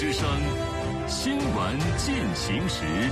之声，新闻进行时。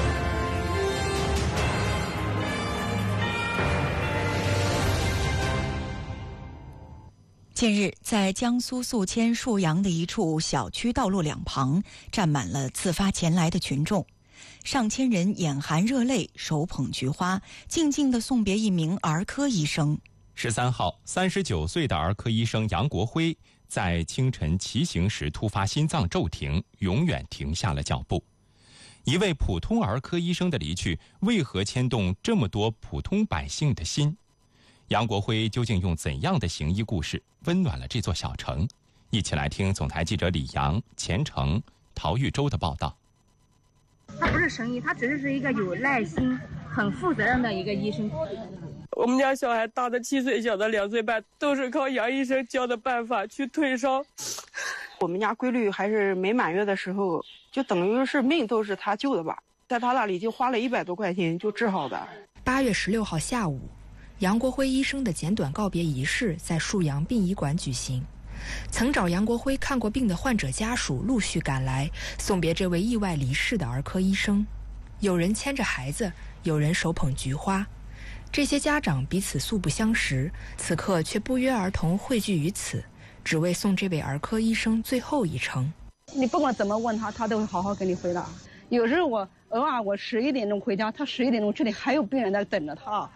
近日，在江苏宿迁沭阳的一处小区道路两旁，站满了自发前来的群众，上千人眼含热泪，手捧菊花，静静地送别一名儿科医生。 13号，39岁的儿科医生杨国辉在清晨骑行时突发心脏骤停，永远停下了脚步。一位普通儿科医生的离去，为何牵动这么多普通百姓的心？杨国辉究竟用怎样的行医故事温暖了这座小城？一起来听总台记者李阳、钱程、陶玉洲的报道。 他不是神医，他只是一个有耐心、很负责任的一个医生。 我们家小孩大的7岁，小的2岁半，都是靠杨医生教的办法去退烧。 我们家闺女还是没满月的时候，就等于是命都是他救的吧，在他那里就花了100多块钱就治好的。 8月16号下午，杨国辉医生的简短告别仪式在沭阳殡仪馆举行。曾找杨国辉看过病的患者家属陆续赶来，送别这位意外离世的儿科医生。有人牵着孩子，有人手捧菊花。这些家长彼此素不相识，此刻却不约而同汇聚于此，只为送这位儿科医生最后一程。 你不管怎么问他，他都会好好跟你回答。有时候我偶尔11点钟回家，他11点钟这里还有病人在等着他。